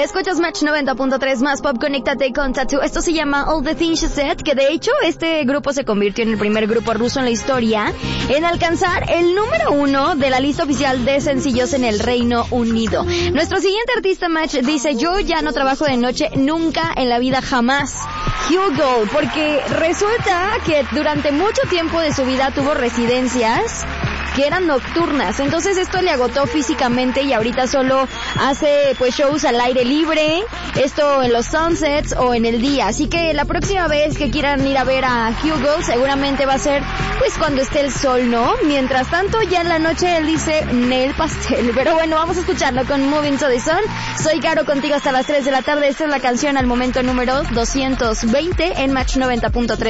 Escuchas Match 90.3 más pop, conéctate con Tattoo. Esto se llama All the Things She Said, que de hecho este grupo se convirtió en el primer grupo ruso en la historia en alcanzar el número 1 de la lista oficial de sencillos en el Reino Unido. Nuestro siguiente artista, Match, dice: yo ya no trabajo de noche nunca en la vida, jamás. Hugo, porque resulta que durante mucho tiempo de su vida tuvo residencias que eran nocturnas, entonces esto le agotó físicamente y ahorita solo hace pues shows al aire libre, esto en los sunsets o en el día, así que la próxima vez que quieran ir a ver a Hugo seguramente va a ser pues cuando esté el sol, ¿no? Mientras tanto ya en la noche él dice Nail Pastel, pero bueno, vamos a escucharlo con Moving to the Sun. Soy Caro, contigo hasta las 3 de la tarde, esta es la canción al momento número 220 en Match 90.3.